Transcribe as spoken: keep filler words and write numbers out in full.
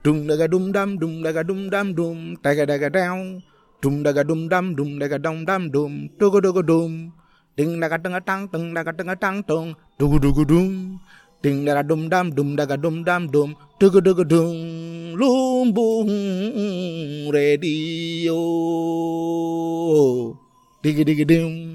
Dum daga dum dam dum daga dum dam dum daga daga down. Dum daga dum dam dum daga dum dam dum dugu dugu dum. Ding daga daga tang tung daga daga tang tung dugu dugu dum. Ding daga dum dam dum daga dum dam dum dugu dugu dum. Lumbung radio. Digi digi dum.